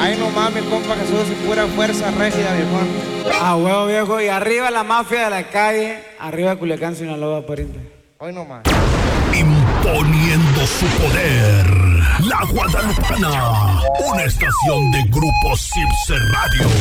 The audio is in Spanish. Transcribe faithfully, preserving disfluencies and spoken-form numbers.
Ay, no mames, compa, que eso es pura fuerza rígida, viejo. Ah, huevo, viejo. Y arriba la mafia de la calle. Arriba Culiacán, Sinaloa, pariente. Hoy no más. Imponiendo su poder. La Guadalupana. Una estación de Grupo Sipse Radio.